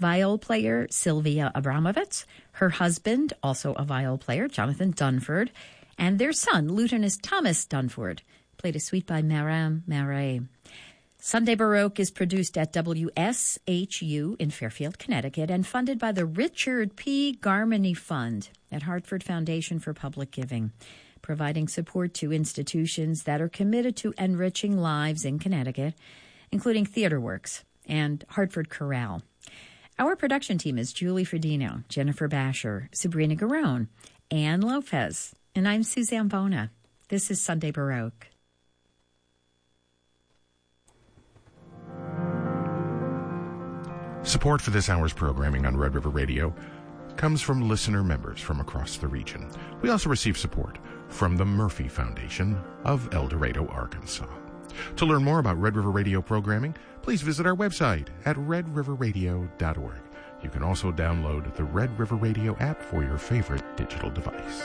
viol player Sylvia Abramovitz, her husband, also a viol player, Jonathan Dunford, and their son, lutenist Thomas Dunford, played a suite by Maram Marais. Sunday Baroque is produced at WSHU in Fairfield, Connecticut, and funded by the Richard P. Garmany Fund at Hartford Foundation for Public Giving, providing support to institutions that are committed to enriching lives in Connecticut, including TheaterWorks and Hartford Chorale. Our production team is Julie Fredino, Jennifer Basher, Sabrina Garone, Ann Lopez, and I'm Suzanne Bona. This is Sunday Baroque. Support for this hour's programming on Red River Radio comes from listener members from across the region. We also receive support from the Murphy Foundation of El Dorado, Arkansas. To learn more about Red River Radio programming, please visit our website at redriverradio.org. You can also download the Red River Radio app for your favorite digital device.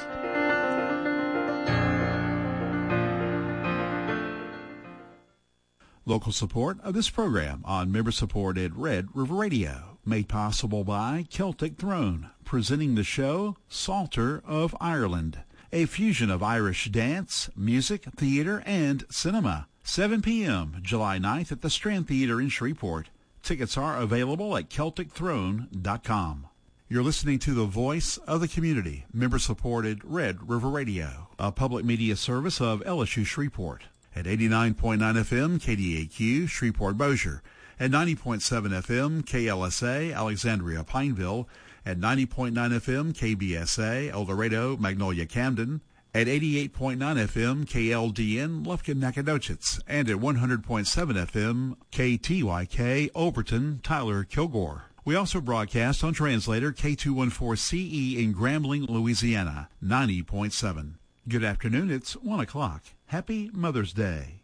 Local support of this program on member-supported Red River Radio, made possible by Celtic Throne, presenting the show Psalter of Ireland, a fusion of Irish dance, music, theater, and cinema. 7 p.m., July 9th at the Strand Theater in Shreveport. Tickets are available at CelticThrone.com. You're listening to the voice of the community, member-supported Red River Radio, a public media service of LSU Shreveport. At 89.9 FM, KDAQ, Shreveport-Bossier. At 90.7 FM, KLSA, Alexandria, Pineville. At 90.9 FM, KBSA, El Dorado, Magnolia, Camden. At 88.9 FM, KLDN, Lufkin, Nacogdoches. And at 100.7 FM, KTYK, Overton, Tyler, Kilgore. We also broadcast on translator K214CE in Grambling, Louisiana, 90.7. Good afternoon, it's 1 o'clock. Happy Mother's Day.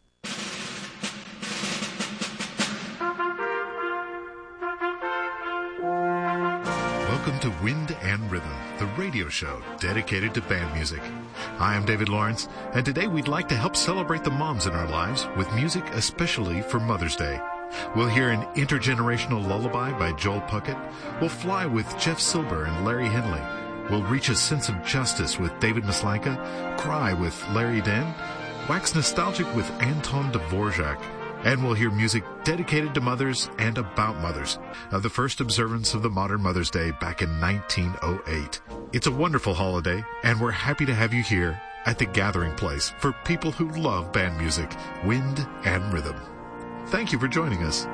Welcome to Wind and Rhythm, the radio show dedicated to band music. I am David Lawrence, and today we'd like to help celebrate the moms in our lives with music especially for Mother's Day. We'll hear an intergenerational lullaby by Joel Puckett. We'll fly with Jeff Silber and Larry Henley. We'll reach a sense of justice with David Maslanka, cry with Larry Den, wax nostalgic with Anton Dvorak, and we'll hear music dedicated to mothers and about mothers of the first observance of the modern Mother's Day back in 1908. It's a wonderful holiday, and we're happy to have you here at the gathering place for people who love band music, wind and rhythm. Thank you for joining us.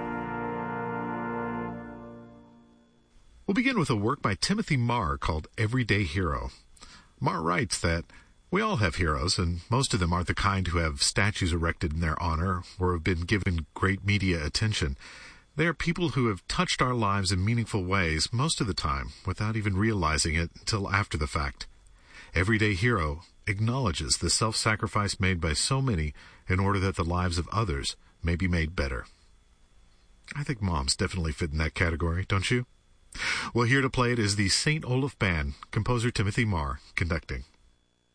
We'll begin with a work by Timothy Marr called Everyday Hero. Marr writes that we all have heroes, and most of them aren't the kind who have statues erected in their honor or have been given great media attention. They are people who have touched our lives in meaningful ways most of the time without even realizing it until after the fact. Everyday Hero acknowledges the self-sacrifice made by so many in order that the lives of others may be made better. I think moms definitely fit in that category, don't you? Well, here to play it is the St. Olaf Band, composer Timothy Marr conducting.